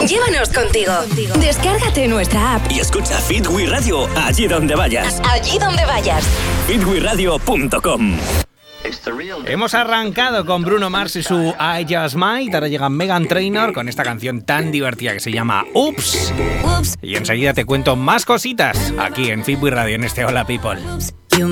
Llévanos contigo. Descárgate nuestra app y escucha Fit We Radio allí donde vayas. Allí donde vayas. fitweradio.com. Hemos arrancado con Bruno Mars y su I Just Might. Ahora llega Meghan Trainor con esta canción tan divertida que se llama Oops. Y enseguida te cuento más cositas aquí en Fit We Radio, en este Hola People.